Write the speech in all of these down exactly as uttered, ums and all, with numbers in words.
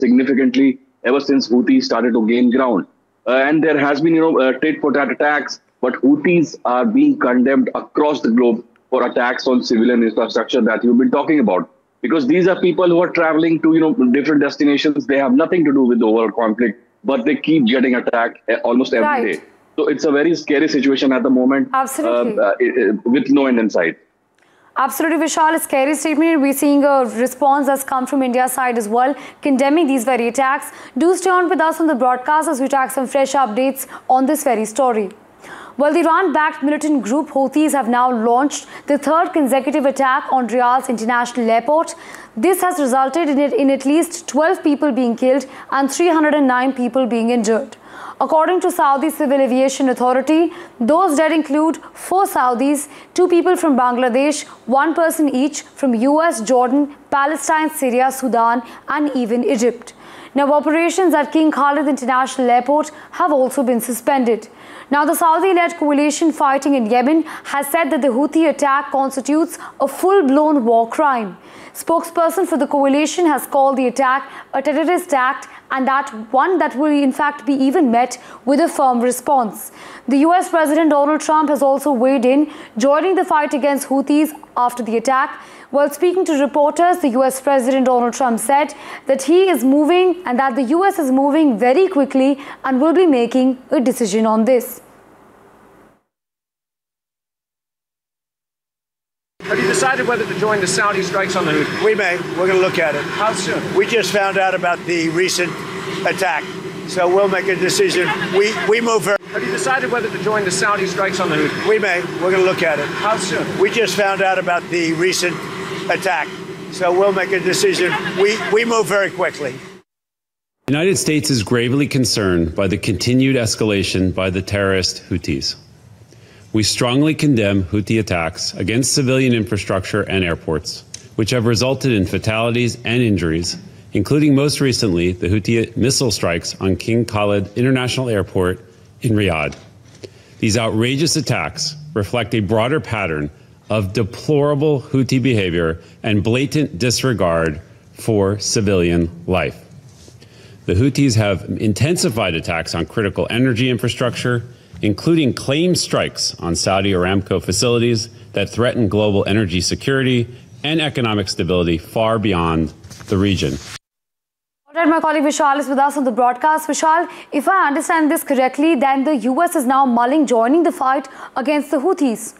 significantly ever since Houthis started to gain ground. Uh, and there has been, you know, uh, tit-for-tat attacks, but Houthis are being condemned across the globe for attacks on civilian infrastructure that you've been talking about. Because these are people who are traveling to, you know, different destinations. They have nothing to do with the overall conflict, but they keep getting attacked almost every right. day. So it's a very scary situation at the moment. Absolutely. Uh, uh, with no end in sight. Absolutely, Vishal. A scary statement. We're seeing a response that's come from India's side as well, condemning these very attacks. Do stay on with us on the broadcast as we track some fresh updates on this very story. Well, the Iran-backed militant group Houthis have now launched the third consecutive attack on Riyadh's international airport. This has resulted in, it, in at least twelve people being killed and three hundred nine people being injured. According to Saudi Civil Aviation Authority, those dead include four Saudis, two people from Bangladesh, one person each from U S, Jordan, Palestine, Syria, Sudan, and even Egypt. Now, operations at King Khalid International Airport have also been suspended. Now, the Saudi-led coalition fighting in Yemen has said that the Houthi attack constitutes a full-blown war crime. Spokesperson for the coalition has called the attack a terrorist act and that one that will in fact be even met with a firm response. The U S President Donald Trump has also weighed in, joining the fight against Houthis after the attack. While speaking to reporters, the U S President Donald Trump said that he is moving and that the U S is moving very quickly and will be making a decision on this. Have you decided whether to join the Saudi strikes on the Houthis? We may. We're going to look at it. How soon? We just found out about the recent attack, so we'll make a decision. We we move very. Have you decided whether to join the Saudi strikes on the Houthis? We may. We're going to look at it. How soon? We just found out about the recent attack, so we'll make a decision. We we move very quickly. The United States is gravely concerned by the continued escalation by the terrorist Houthis. We strongly condemn Houthi attacks against civilian infrastructure and airports, which have resulted in fatalities and injuries, including most recently the Houthi missile strikes on King Khalid International Airport in Riyadh. These outrageous attacks reflect a broader pattern of deplorable Houthi behavior and blatant disregard for civilian life. The Houthis have intensified attacks on critical energy infrastructure, including claimed strikes on Saudi Aramco facilities that threaten global energy security and economic stability far beyond the region. All right, my colleague Vishal is with us on the broadcast. Vishal, if I understand this correctly, then the U S is now mulling joining the fight against the Houthis.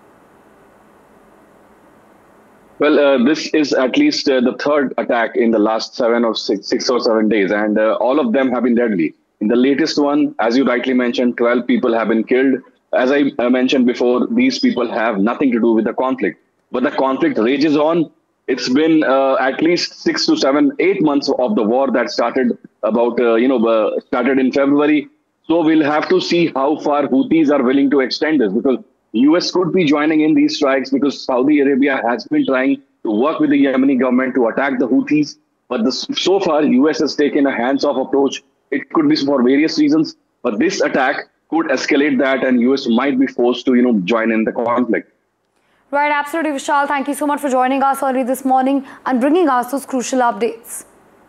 Well, uh, this is at least uh, the third attack in the last seven or six, six or seven days, and uh, all of them have been deadly. In the latest one, as you rightly mentioned, twelve people have been killed. As I mentioned before, these people have nothing to do with the conflict. But the conflict rages on. It's been uh, at least six to seven, eight months of the war that started about, uh, you know, uh, started in February. So we'll have to see how far Houthis are willing to extend this, because U S could be joining in these strikes because Saudi Arabia has been trying to work with the Yemeni government to attack the Houthis. But the, so far, U S has taken a hands-off approach. It could be for various reasons, but this attack could escalate that, and U S might be forced to, you know, join in the conflict. Right, absolutely, Vishal. Thank you so much for joining us early this morning and bringing us those crucial updates.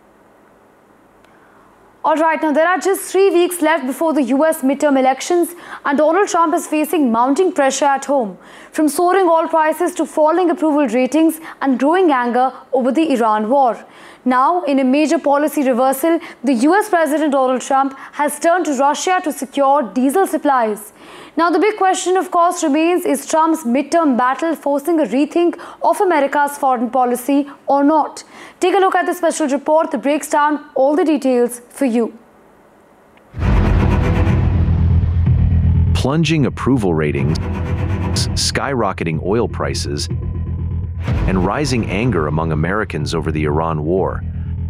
All right, now there are just three weeks left before the U S midterm elections, and Donald Trump is facing mounting pressure at home, from soaring oil prices to falling approval ratings and growing anger over the Iran war. Now, in a major policy reversal, the U S President Donald Trump has turned to Russia to secure diesel supplies. Now, the big question, of course, remains, is Trump's midterm battle forcing a rethink of America's foreign policy or not? Take a look at the special report that breaks down all the details for you. Plunging approval ratings, skyrocketing oil prices, and rising anger among Americans over the Iran war.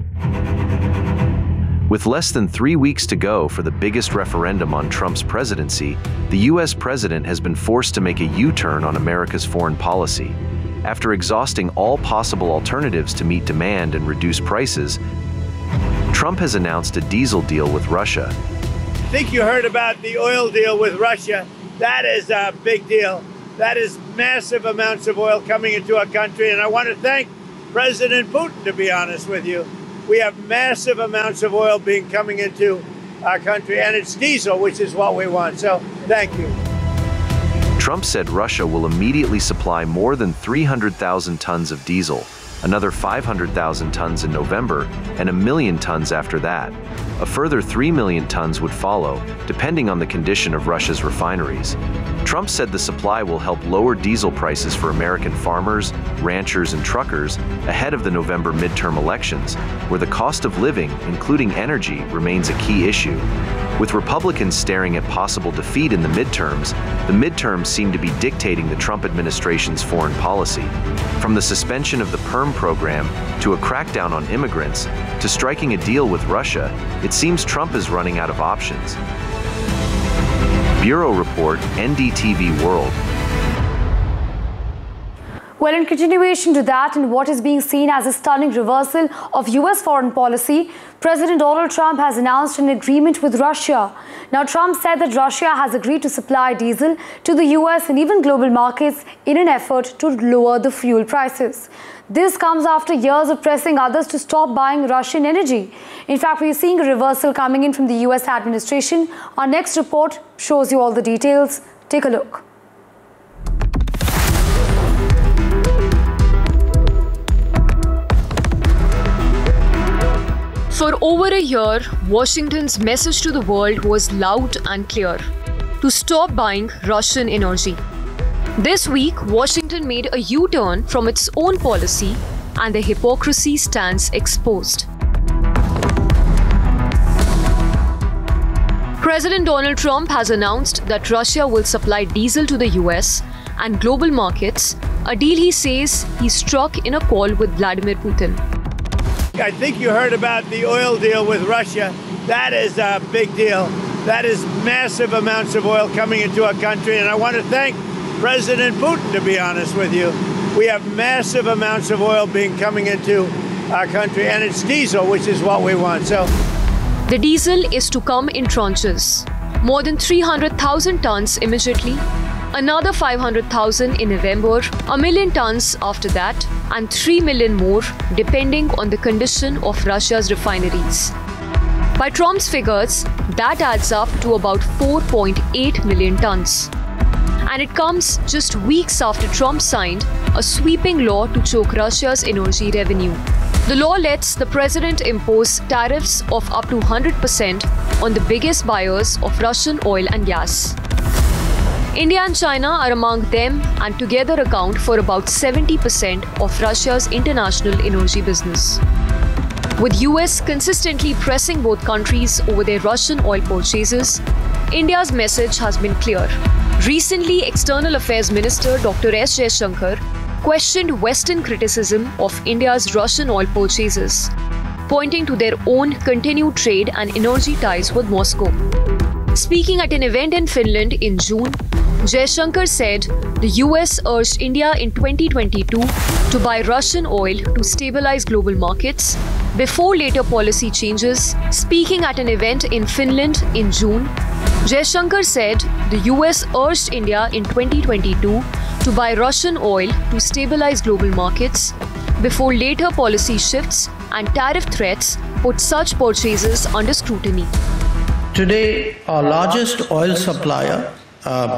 With less than three weeks to go for the biggest referendum on Trump's presidency, the U S president has been forced to make a U-turn on America's foreign policy. After exhausting all possible alternatives to meet demand and reduce prices, Trump has announced a diesel deal with Russia. I think you heard about the oil deal with Russia. That is a big deal. That is massive amounts of oil coming into our country, and I want to thank President Putin, to be honest with you. We have massive amounts of oil being coming into our country, and it's diesel, which is what we want. So thank you. Trump said Russia will immediately supply more than three hundred thousand tons of diesel, another five hundred thousand tons in November, and a million tons after that. A further three million tons would follow, depending on the condition of Russia's refineries. Trump said the supply will help lower diesel prices for American farmers, ranchers, and truckers ahead of the November midterm elections, where the cost of living, including energy, remains a key issue. With Republicans staring at possible defeat in the midterms, the midterms seem to be dictating the Trump administration's foreign policy. From the suspension of the PERM program, to a crackdown on immigrants, to striking a deal with Russia, it seems Trump is running out of options. Bureau Report, N D T V World. Well, in continuation to that, and what is being seen as a stunning reversal of U S foreign policy, President Donald Trump has announced an agreement with Russia. Now, Trump said that Russia has agreed to supply diesel to the U S and even global markets in an effort to lower the fuel prices. This comes after years of pressing others to stop buying Russian energy. In fact, we are seeing a reversal coming in from the U S administration. Our next report shows you all the details. Take a look. For over a year, Washington's message to the world was loud and clear: to stop buying Russian energy. This week, Washington made a U-turn from its own policy, and the hypocrisy stands exposed. President Donald Trump has announced that Russia will supply diesel to the U S and global markets, a deal he says he struck in a call with Vladimir Putin. I think you heard about the oil deal with Russia. That is a big deal. That is massive amounts of oil coming into our country. And I want to thank President Putin, to be honest with you. We have massive amounts of oil being coming into our country, and it's diesel, which is what we want. So the diesel is to come in tranches. More than three hundred thousand tons immediately, another five hundred thousand in November, a million tons after that, and three million more depending on the condition of Russia's refineries. By Trump's figures, that adds up to about four point eight million tons. And it comes just weeks after Trump signed a sweeping law to choke Russia's energy revenue. The law lets the president impose tariffs of up to one hundred percent on the biggest buyers of Russian oil and gas. India and China are among them and together account for about seventy percent of Russia's international energy business. With U S consistently pressing both countries over their Russian oil purchases, India's message has been clear. Recently, External Affairs Minister Doctor S Jaishankar questioned Western criticism of India's Russian oil purchases, pointing to their own continued trade and energy ties with Moscow. Speaking at an event in Finland in June, Jaishankar said the U S urged India in twenty twenty-two to buy Russian oil to stabilize global markets before later policy changes. Speaking at an event in Finland in June, Jaishankar said the U S urged India in twenty twenty-two to buy Russian oil to stabilize global markets before later policy shifts and tariff threats put such purchases under scrutiny. Today, our largest oil supplier, uh,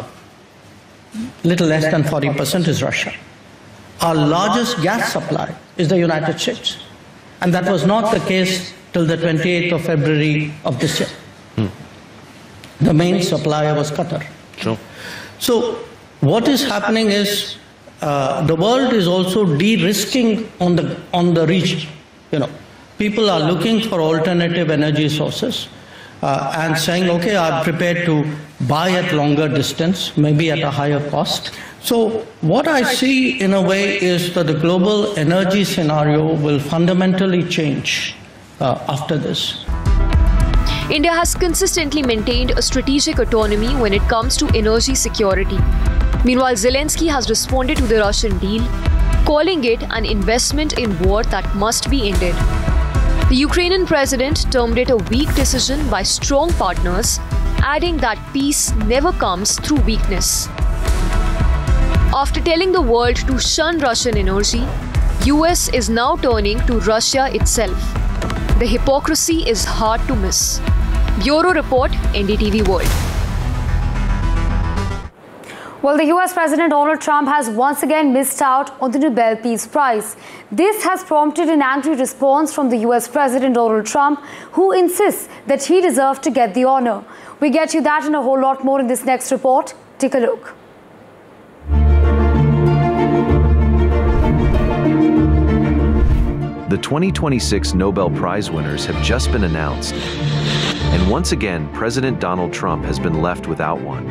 little less than forty percent, is Russia. Our largest gas supplier is the United States. And that was not the case till the twenty-eighth of February of this year. Hmm. The main supplier was Qatar. Sure. So what is happening is uh, the world is also de-risking on the, on the region. You know, people are looking for alternative energy sources. Uh, and saying, okay, I'm prepared to buy at longer distance, maybe at a higher cost. So what I see in a way is that the global energy scenario will fundamentally change uh, after this. India has consistently maintained a strategic autonomy when it comes to energy security. Meanwhile, Zelensky has responded to the Russian deal, calling it an investment in war that must be ended. The Ukrainian president termed it a weak decision by strong partners, adding that peace never comes through weakness. After telling the world to shun Russian energy, U S is now turning to Russia itself. The hypocrisy is hard to miss. Bureau Report, N D T V World. Well, the U S President Donald Trump has once again missed out on the Nobel Peace Prize. This has prompted an angry response from the U S President Donald Trump, who insists that he deserved to get the honor. We get you that and a whole lot more in this next report. Take a look. The twenty twenty-six Nobel Prize winners have just been announced, and once again, President Donald Trump has been left without one.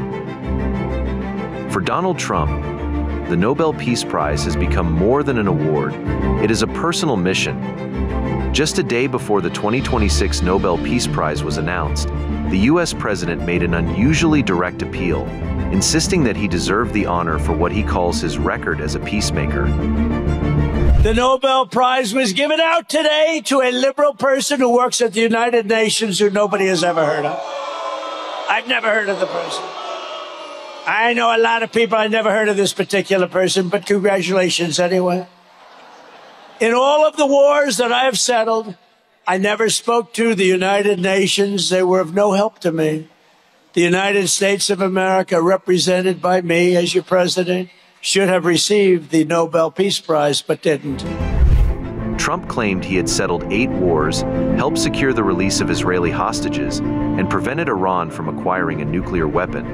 For Donald Trump, the Nobel Peace Prize has become more than an award. It is a personal mission. Just a day before the twenty twenty-six Nobel Peace Prize was announced, the U S president made an unusually direct appeal, insisting that he deserved the honor for what he calls his record as a peacemaker. The Nobel Prize was given out today to a liberal person who works at the United Nations who nobody has ever heard of. I've never heard of the person. I know a lot of people, I've never heard of this particular person, but congratulations anyway. In all of the wars that I have settled, I never spoke to the United Nations. They were of no help to me. The United States of America, represented by me as your president, should have received the Nobel Peace Prize, but didn't. Trump claimed he had settled eight wars, helped secure the release of Israeli hostages, and prevented Iran from acquiring a nuclear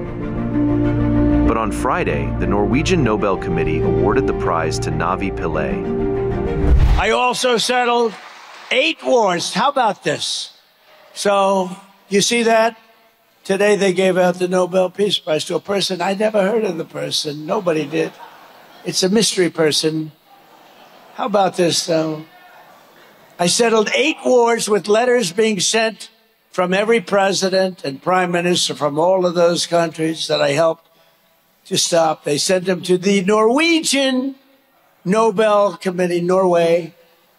weapon. But on Friday, the Norwegian Nobel Committee awarded the prize to Navi Pillay. I also settled eight wars. How about this? So, you see that? Today they gave out the Nobel Peace Prize to a person. I never heard of the person. Nobody did. It's a mystery person. How about this, though? I settled eight wars with letters being sent from every president and prime minister from all of those countries that I helped to stop. They sent them to the Norwegian Nobel Committee, Norway.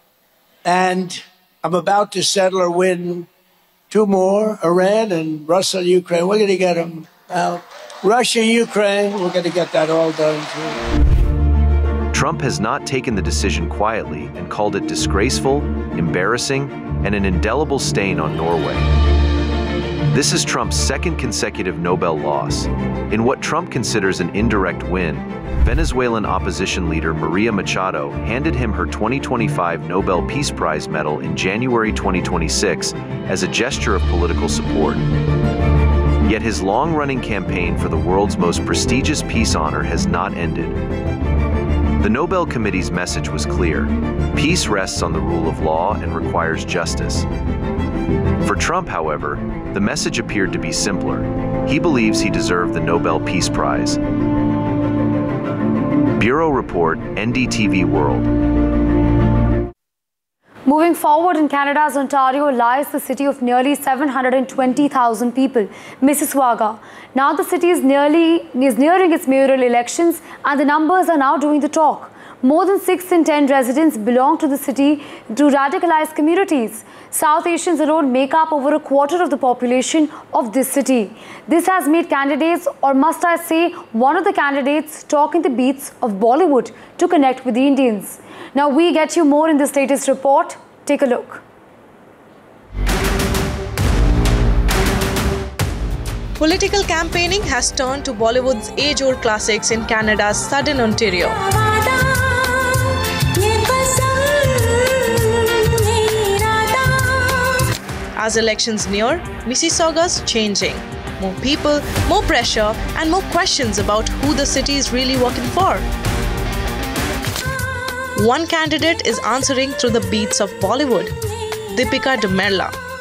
And I'm about to settle or win two more, Iran and Russia, Ukraine. We're going to get them out. Russia, Ukraine, we're going to get that all done too. Trump has not taken the decision quietly and called it disgraceful, embarrassing, and an indelible stain on Norway. This is Trump's second consecutive Nobel loss. In what Trump considers an indirect win, Venezuelan opposition leader Maria Machado handed him her twenty twenty-five Nobel Peace Prize medal in January twenty twenty-six as a gesture of political support. Yet his long-running campaign for the world's most prestigious peace honor has not ended. The Nobel Committee's message was clear: peace rests on the rule of law and requires justice. For Trump, however, the message appeared to be simpler. He believes he deserved the Nobel Peace Prize. Bureau Report, N D T V World. Moving forward, in Canada's Ontario lies the city of nearly seven hundred twenty thousand people, Mississauga. Now the city is nearly is nearing its mayoral elections, and the numbers are now doing the talk. More than six in ten residents belong to the city through radicalized communities. South Asians alone make up over a quarter of the population of this city. This has made candidates, or must I say, one of the candidates, talking the beats of Bollywood to connect with the Indians. Now we get you more in this latest report. Take a look. Political campaigning has turned to Bollywood's age-old classics in Canada's southern Ontario. As elections near, Mississauga's changing. More people, more pressure, and more questions about who the city is really working for. One candidate is answering through the beats of Bollywood, Deepika Dumerla.